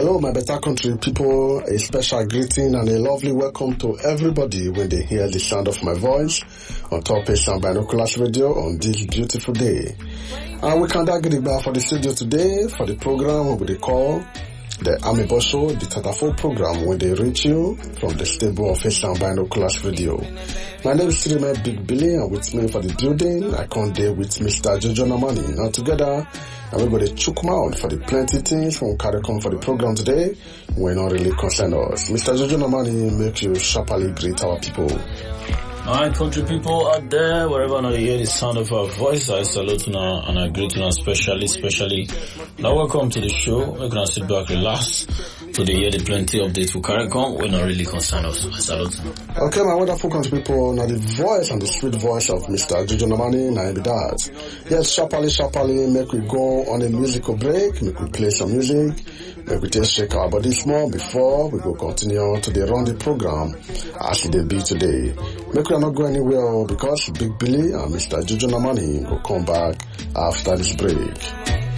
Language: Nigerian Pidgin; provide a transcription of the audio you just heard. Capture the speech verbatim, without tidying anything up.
Hello, my better country people. A special greeting and a lovely welcome to everybody when they hear the sound of my voice on Top Asian Binoculars Radio on this beautiful day. And we can get back for the studio today for the program we will call the Amebo Show, the Tatafo program when they reach you from the stable of Asian Binoculars Radio. My name is Sirima Big Billy, and with me for the building, I come there with Mister Jojo Namani. Now together, and we're going to chook mouth for the plenty things from carry come for the program today. We're not really concerned us. Mister Jojo Namani, make you sharply greet our people. Alright, country people out there, wherever you hear the sound of our voice, I salute you now and I greet you now specially, specially. Now welcome to the show. We're going to sit back, relax. So they hear the plenty updates we carry on. We're not really concerned us. I salute you. Okay, my wonderful country people, now the voice and the sweet voice of Mister Jojo Namani, now be that. Yes, sharply, sharply, make we go on a musical break, make we play some music. Make we just shake our body small before we go continue to the run the program as it be today. Make we not go anywhere because Big Billy and Mister Jojo Namani will come back after this break.